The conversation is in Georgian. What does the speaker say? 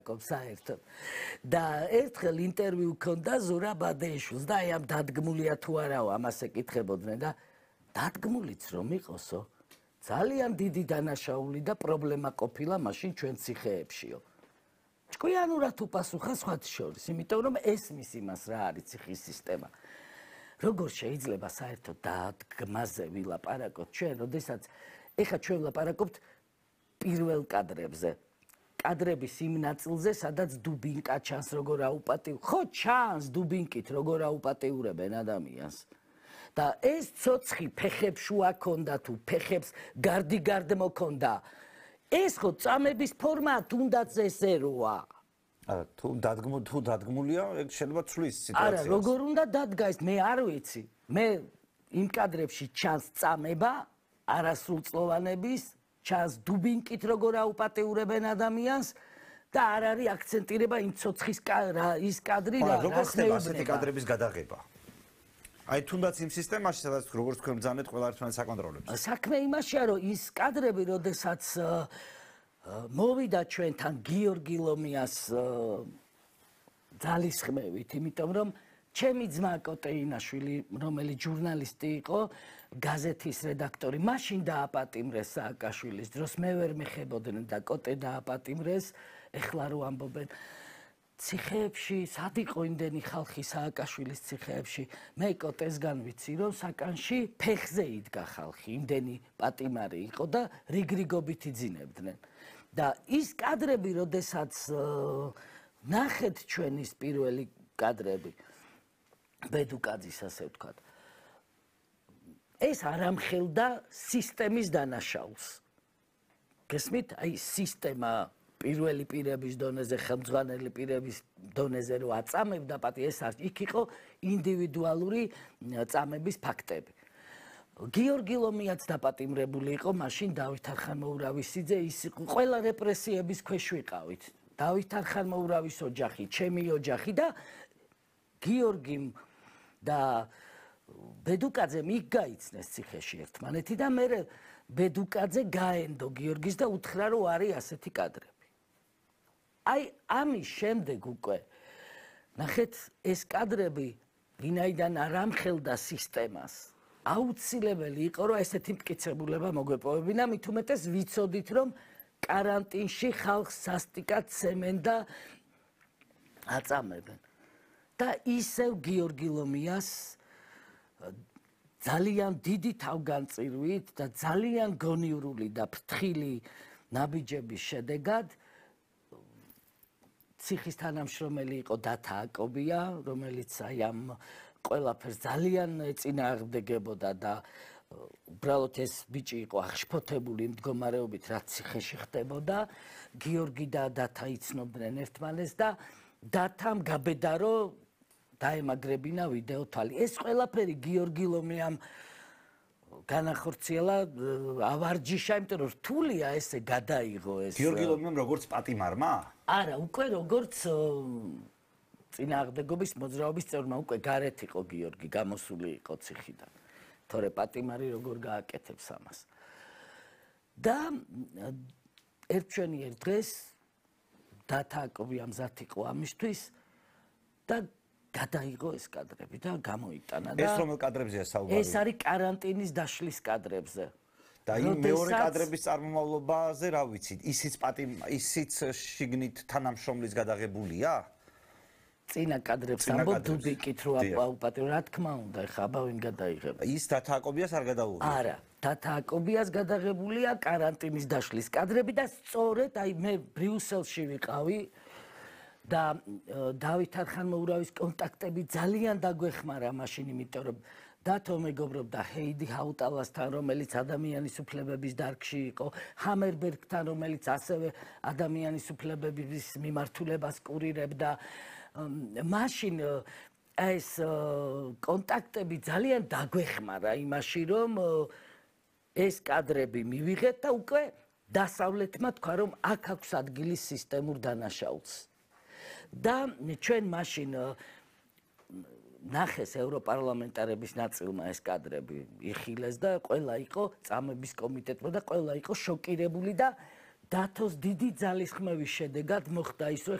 საერთოდ. და ერთხელ ინტერვიუ ჰქონდა ზურაბ ბადეიშვილს და აი ამ დადგმულია თუ არაო ამას ეკითხებოდნენ და დადგმულიც რომ იყოსო ძალიან დიდი დანაშაული და პრობლემა ყოფილა მაშინ ჩვენ ციხეებშიო. ჭკვიანურად უპასუხა სხვათა შორის, იმიტომ რომ ესმის იმას რა არის ციხის სისტემა. როგორ შეიძლება საერთოდ დადგმაზე ვილაპარაკოთ ჩვენ, როდესაც ეხლა ჩვენ ვილაპარაკობთ პირველ კადრებზე. კადრების იმ ნაწილზე, სადაც დუბინკა ჩანს როგორ აუპატიურებენ. ხო ჩანს დუბინკით როგორ აუპატიურებენ ადამიანს. და ეს ცოცხი ფეხებს შუა ქონდა თუ ფეხებს გარდიგარდ მოქონდა. ეს ხო წამების ფორმა თუნდაც ესე როა. თუ დადგმულია, შეიძლება ცვლის სიტუაციას. არა, როგორ უნდა დადგა ეს, მე არ ვიცი. მე იმ კადრებში ჩანს წამება არასრულწლოვანების, ჩანს დუბინკით როგორ აუპატიურებენ ადამიანს და არ არის აქცენტირება იმ ცოცხის ის კადრი რა როგორ ხდება ასეთი კადრების გადაღება? აი თუნდაც იმ სისტემაში, სადაც როგორც თქვენ ბრძანეთ, ყველა ერთმანეთს აკონტროლებს. საქმე იმაშია, რომ ის კადრები, როდესაც მოვიდა ჩვენთან გიორგი ლომიას ძალისხმევით, იმიტომ რომ ჩემი ძმა კოტეინაშვილი, რომელიც ჟურნალისტი იყო, გაზეთის რედაქტორი, მაშინ დააპატიმრეს სააკაშვილის დროს, მე ვერ მეხებოდნენ და კოტე დააპატიმრეს, ეხლა რო ამბობენ ციხეებში, სად იყო იმდენი ხალხი სააკაშვილის ციხეებში, მე კოტესგან ვიცი, რომ საკანში ფეხზე იდგა ხალხი, იმდენი პატიმარი იყო და რიგრიგობით იძინებდნენ. და ის კადრები, როდესაც ნახეთ ჩვენ ის პირველი კადრები, ბედუკაძის ასე ვთქვათ, ეს არ ამხელდა სისტემის დანაშაულს. გესმით? აი სისტემა პირველი პირების დონეზე, ხელმძღვანელი პირების დონეზე რო აწამებდა პატი, ეს არ იქ იყო ინდივიდუალური წამების ფაქტები. გიორგი ლომიაც დაპატიმრებული იყო, მაშინ დავით არხანმოურავისიძე, ის იყო ყველა რეპრესიების ქვეშ ვიყავით. დავით არხანმოურავის ოჯახი, ჩემი ოჯახი და გიორგიმ და ბედუკაძემ იქ გაიცნეს ციხეში ერთმანეთი და მე ბედუკაძე გაენდო გიორგის და უთხრა რომ არის ასეთი კადრები. აი ამის შემდეგ უკვე ნახეთ ეს კადრები ვინაიდან არ ამხელდა სისტემას აუცილებელი იყო რომ ესეთი მტკიცებულება მოგვეპოვებინა, მით უმეტეს ვიცოდით რომ კარანტინში ხალხს სასტიკად ცემენ და აწამებენ. და ისევ გიორგი ლომიას ძალიან დიდი თავგანწირვით და ძალიან გონივრული და ფრთხილი ნაბიჯების შედეგად ციხის თანამშრომელი იყო დათა აკობია, რომელიც აი ამ ყველაფერს ძალიან ეწინააღმდეგებოდა და უბრალოდ ეს ბიჭი იყო აღშფოთებული მდგომარეობით, რაც ციხეში ხდებოდა. გიორგი და დათა იცნობდნენ ერთმანეთს და დათამ გაბედა რომ დაემაგრებინა ვიდეო თვალი. ეს ყველაფერი გიორგი ლომიამ განახორციელა ავარჯიშა, იმიტომ რომ რთულია ესე გადაიღო ეს. გიორგი ლომიამ როგორც პატიმარმა? არა, უკვე როგორც წინააღმდეგობის მოძრაობის წევრმა, უკვე გარეთ იყო გიორგი, გამოსული იყო ციხიდან. თორე პატიმარი როგორ გააკეთებს ამას. და ერთჩვენიერ დღეს დათა აკობია მზად იყო ამისთვის და გადაიღო ეს კადრები და გამოიტანა და ეს რომელ კადრებზეა საუბარი? ეს არის კარანტინის დაშლის კადრებზე. და იმ მეორე კადრების წარმომავლობაზე რა ვიცით? ისიც შიგნით თანამშრომლის გადაღებულია? წინა კადრებს ამბობ დუბიკით რო აუპატიო, რა თქმა უნდა, ეხა აბა ვინ გადაიღება? ის დათა აკობიას არ გადაუღია? არა, დათა აკობიას გადაღებულია კარანტინის დაშლის კადრები და სწორედ აი მე ბრიუსელში ვიყავი და დავით არხანმოურავის კონტაქტები ძალიან დაგვეხმარა მაშინ, იმიტომ რომ დათო მეგობრობდა ჰეიდი ჰაუტალასთან, რომელიც ადამიანის უფლებების დარგში იყო, ჰამერბერგთან, რომელიც ასევე ადამიანის უფლებების მიმართულებას კურირებდა. მაშინ ეს კონტაქტები ძალიან დაგვეხმარა იმაში, რომ ეს კადრები მივიღეთ და უკვე დასავლეთმა თქვა, რომ აქ აქვს ადგილი სისტემურ დანაშაულს. და ჩვენ მაშინ ნახეს ევროპარლამენტარების ნაწილმა ეს კადრები იხილეს და ყველა იყო წამების კომიტეტმა და ყველა იყო შოკირებული და დათოს დიდი ძალისხმევის შედეგად მოხდა ის, რომ